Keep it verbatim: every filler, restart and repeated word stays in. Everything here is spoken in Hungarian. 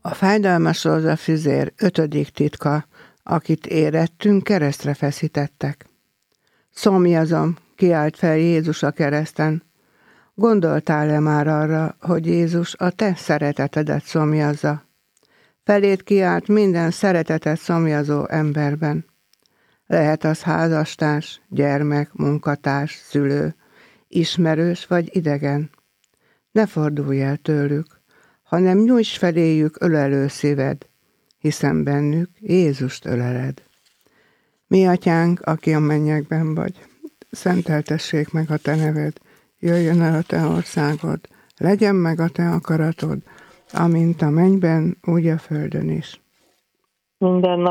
A fájdalmas rózsa füzér ötödik titka, akit érettünk, keresztre feszítettek. Szomjazom, kiált fel Jézus a kereszten. Gondoltál-e már arra, hogy Jézus a te szeretetedet szomjazza? Felét kiált minden szeretetet szomjazó emberben. Lehet az házastárs, gyermek, munkatárs, szülő, ismerős vagy idegen. Ne fordulj el tőlük, hanem nyújts feléjük ölelő szíved, hiszen bennük Jézust öleled. Mi atyánk, aki a mennyekben vagy, szenteltessék meg a te neved, jöjjön el a te országod, legyen meg a te akaratod, amint a mennyben, úgy a földön is. Minden